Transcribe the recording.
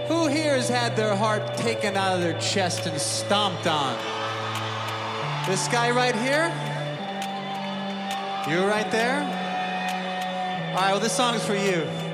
Who here has had their heart taken out of their chest and stomped on? This guy right here? You right there? All right, well, this song is for you.